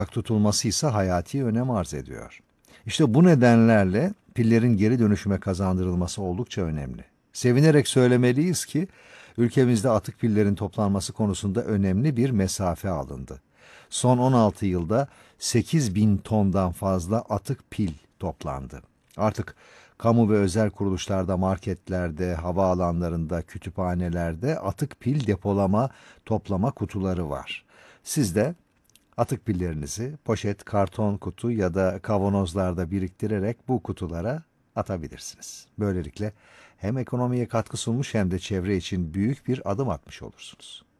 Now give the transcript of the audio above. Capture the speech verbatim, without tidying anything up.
tutulması ise hayati önem arz ediyor. İşte bu nedenlerle pillerin geri dönüşüme kazandırılması oldukça önemli. Sevinerek söylemeliyiz ki ülkemizde atık pillerin toplanması konusunda önemli bir mesafe alındı. Son on altı yılda sekiz bin tondan fazla atık pil toplandı. Artık kamu ve özel kuruluşlarda, marketlerde, havaalanlarında, kütüphanelerde atık pil depolama, toplama kutuları var. Siz de atık pillerinizi poşet, karton kutu ya da kavanozlarda biriktirerek bu kutulara atabilirsiniz. Böylelikle hem ekonomiye katkı sunmuş hem de çevre için büyük bir adım atmış olursunuz.